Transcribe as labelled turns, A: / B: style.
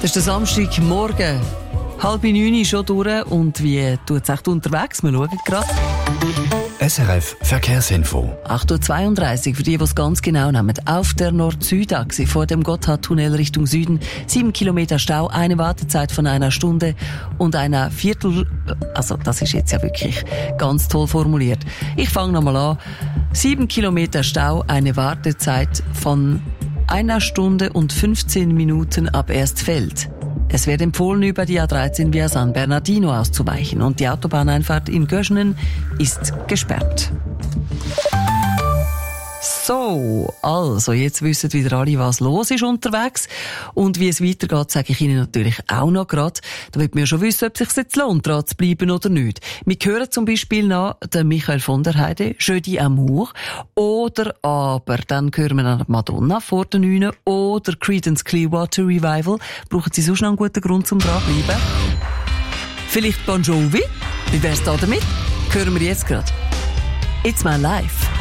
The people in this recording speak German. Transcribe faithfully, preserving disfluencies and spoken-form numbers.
A: Das ist der Samstagmorgen. Halb neun schon durch. Und wie tut es echt unterwegs? Wir schauen gerade.
B: S R F Verkehrsinfo.
A: acht Uhr zweiunddreißig, für die, die es ganz genau nehmen. Auf der Nord-Süd-Achse vor dem Gotthardtunnel Richtung Süden. Sieben Kilometer Stau, eine Wartezeit von einer Stunde und einer Viertel... Also, das ist jetzt ja wirklich ganz toll formuliert. Ich fange nochmal an. Sieben Kilometer Stau, eine Wartezeit von einer Stunde und fünfzehn Minuten ab Erstfeld. Es wird empfohlen, über die A dreizehn via San Bernardino auszuweichen und die Autobahneinfahrt in Göschenen ist gesperrt. So, also, jetzt wissen wieder alle, was los ist unterwegs. Und wie es weitergeht, sage ich Ihnen natürlich auch noch gerade. Da wird mir schon wissen, ob es sich jetzt lohnt, dran zu bleiben oder nicht. Wir hören zum Beispiel noch den Michael von der Heide, Jeudi Amour. Oder aber, dann hören wir noch Madonna vor den Neun oder Creedence Clearwater Revival. Brauchen Sie sonst noch einen guten Grund zum dranbleiben? Vielleicht Bon Jovi? Wie wär's da damit? Hören wir jetzt gerade. It's My Life.